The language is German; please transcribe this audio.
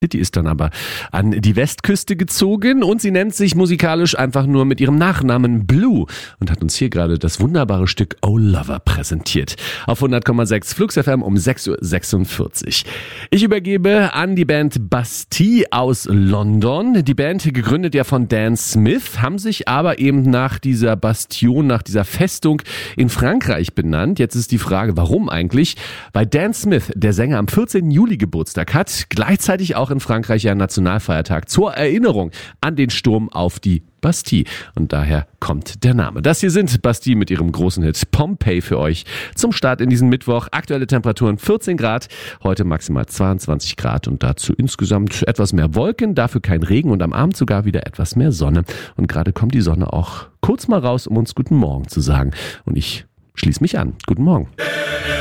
Die ist dann aber an die Westküste gezogen und sie nennt sich musikalisch einfach nur mit ihrem Nachnamen Blue und hat uns hier gerade das wunderbare Stück Oh Lover präsentiert. Auf 100,6 Flux FM um 6.46 Uhr. Ich übergebe an die Band Bastille aus London. Die Band, gegründet ja von Dan Smith, haben sich aber eben nach dieser Bastion, nach dieser Festung in Frankreich benannt. Jetzt ist die Frage, warum eigentlich? Weil Dan Smith, der Sänger, am 14. Juli Geburtstag hat, gleichzeitig auch in Frankreich ja Nationalfeiertag zur Erinnerung an den Sturm auf die Bastille. Und daher kommt der Name. Das hier sind Bastille mit ihrem großen Hit Pompeii für euch zum Start in diesen Mittwoch. Aktuelle Temperaturen 14 Grad, heute maximal 22 Grad und dazu insgesamt etwas mehr Wolken, dafür kein Regen und am Abend sogar wieder etwas mehr Sonne. Und gerade kommt die Sonne auch kurz mal raus, um uns guten Morgen zu sagen. Und ich schließe mich an. Guten Morgen.